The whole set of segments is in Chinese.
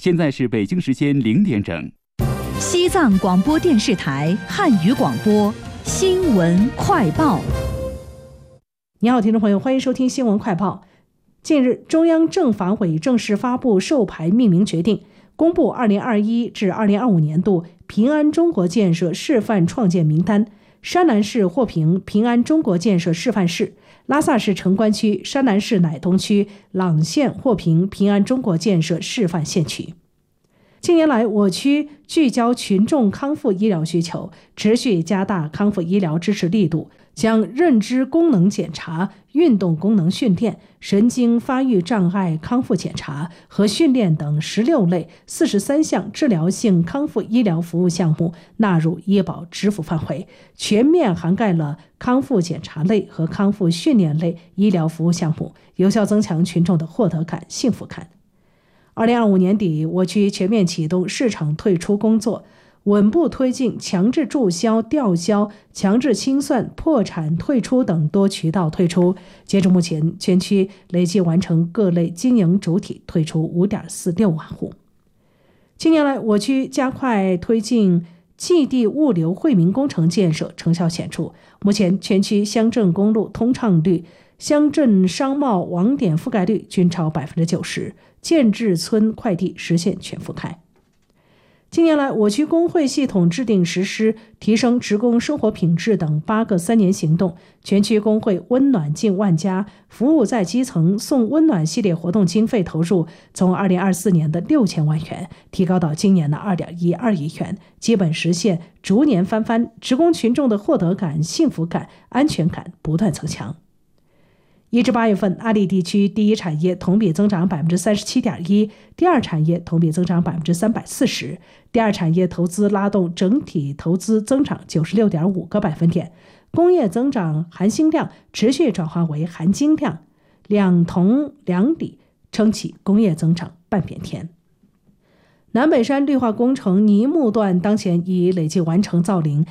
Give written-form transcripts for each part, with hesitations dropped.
现在是北京时间0点整。 西藏广播电视台汉语广播新闻快报。 你好，听众朋友，欢迎收听新闻快报。近日，中央政法委正式发布授牌命名决定，公布2021至2025年度平安中国建设示范创建名单。山南市获评平安中国建设示范市，拉萨市城关区、山南市乃东区、朗县获评平安中国建设示范县区。近年来，我区聚焦群众康复医疗需求，持续加大康复医疗支持力度，将认知功能检查、运动功能训练、神经发育障碍康复检查和训练等16类43项治疗性康复医疗服务项目纳入医保支付范围，全面涵盖了康复检查类和康复训练类医疗服务项目，有效增强群众的获得感、幸福感。2025年底，我区全面启动市场退出工作，稳步推进强制注销、吊销、强制清算、破产退出等多渠道退出。截至目前，全区累计完成各类经营主体退出 5.46 万户。近年来，我区加快推进寄地物流惠民工程建设，成效显著。目前，全区乡镇公路通畅率、乡镇商贸网点覆盖率均超 90%， 建制村快递实现全覆盖。近年来，我区工会系统制定实施提升职工生活品质等8个3年行动，全区工会温暖近万家，服务在基层送温暖系列活动经费投入从2024年的6000万元提高到今年的2.12亿元，基本实现逐年翻番，职工群众的获得感、幸福感、安全感不断增强。1至8月份，阿里地区第一产业同比增长 37.1%， 第二产业同比增长 340%， 第二产业投资拉动整体投资增长 96.5个百分点，工业增长含薪量持续转化为含金量，两同两抵，撑起工业增长半边天。南北山绿化工程泥木段当前已累计完成造林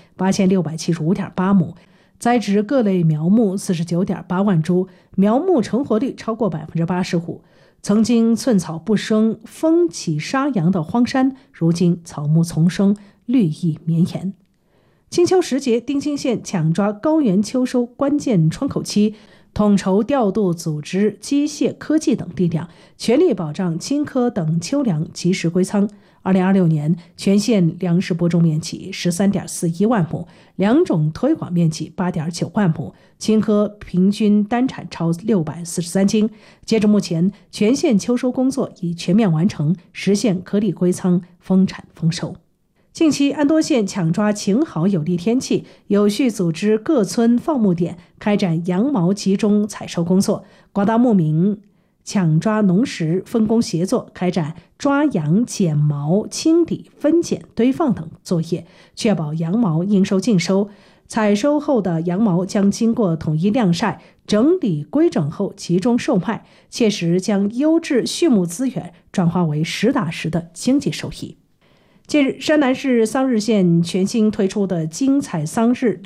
8675.8亩，栽植各类苗木 49.8万株，苗木成活率超过 85%。 曾经寸草不生、风起沙扬的荒山，如今草木丛生，绿意绵延。金秋时节，丁清县抢抓高原秋收关键窗口期，统筹调度组织机械科技等力量，全力保障青稞等秋粮及时归仓。2026年，全县粮食播种面积 13.41 万亩，良种推广面积 8.9 万亩，青稞平均单产超643斤。截至目前，全县秋收工作已全面完成，实现颗粒归仓，丰产丰收。近期，安多县抢抓晴好有利天气，有序组织各村放牧点开展羊毛集中采收工作，广大牧民抢抓农时分工协作，开展抓羊、剪毛、清理、分拣、堆放等作业，确保羊毛应收尽收。采收后的羊毛将经过统一晾晒、整理规整后集中售卖，切实将优质畜牧资源转化为实打实的经济收益。近日，山南市桑日县全新推出的精彩桑日